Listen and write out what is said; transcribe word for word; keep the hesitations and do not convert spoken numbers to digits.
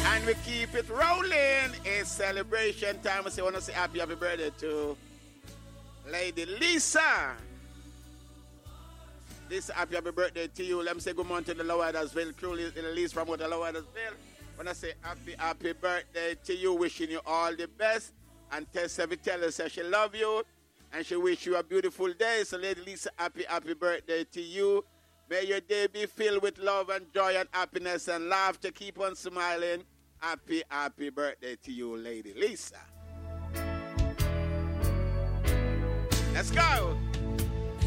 And we keep it rolling. It's celebration time. I say, I want to say happy, happy birthday to Lady Lisa. This happy, happy birthday to you. Let me say good morning to the Lowadersville crew, Lisa from the Lowadersville. When I say happy, happy birthday to you, wishing you all the best. And Tessa Vitello says she love you and she wish you a beautiful day. So Lady Lisa, happy, happy birthday to you. May your day be filled with love and joy and happiness and laughter. Keep on smiling. Happy, happy birthday to you, Lady Lisa. Let's go.